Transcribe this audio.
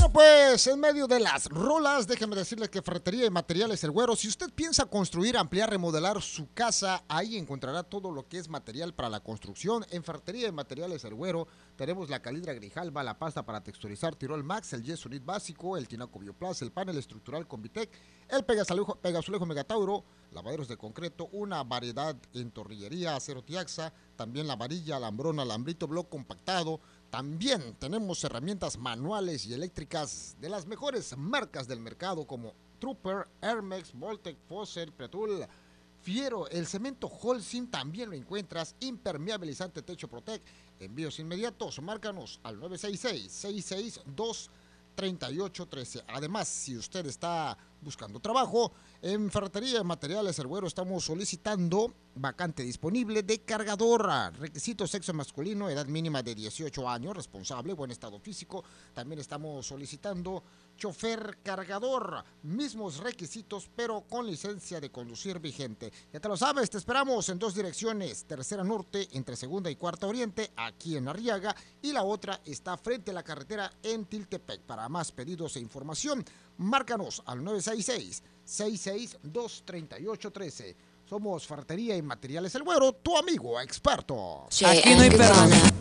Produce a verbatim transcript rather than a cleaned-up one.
Pues en medio de las rolas, déjenme decirles que Ferretería y Materiales El Güero, si usted piensa construir, ampliar, remodelar su casa, ahí encontrará todo lo que es material para la construcción. En Ferretería y Materiales El Güero tenemos la calidra Grijalba, la pasta para texturizar Tirol Max, el Yes Unit básico, el Tinaco Bioplas, el panel estructural Convitec, el Pegazulejo, Pegazulejo Megatauro, lavaderos de concreto, una variedad en torrillería, acero Tiaxa, también la varilla, alambrón, alambrito, block compactado. También tenemos herramientas manuales y eléctricas de las mejores marcas del mercado como Trooper, Hermex, Voltec, Fosser, Pretul, Fiero. El cemento Holcim también lo encuentras, impermeabilizante Techo Protec. Envíos inmediatos, márcanos al nueve seis seis, seis seis dos, tres ocho uno tres. Además, si usted está buscando trabajo, en Ferretería de Materiales El Güero estamos solicitando vacante disponible de cargadora. Requisito: sexo masculino, edad mínima de dieciocho años, responsable, buen estado físico. También estamos solicitando chofer cargador, mismos requisitos, pero con licencia de conducir vigente. Ya te lo sabes, te esperamos en dos direcciones: Tercera Norte, entre Segunda y Cuarta Oriente, aquí en Arriaga, y la otra está frente a la carretera en Tiltepec. Para más pedidos e información, márcanos al nueve seis seis, seis seis dos, tres ocho uno tres. Somos Ferretería y Materiales El Güero, tu amigo experto. Aquí no hay perdón.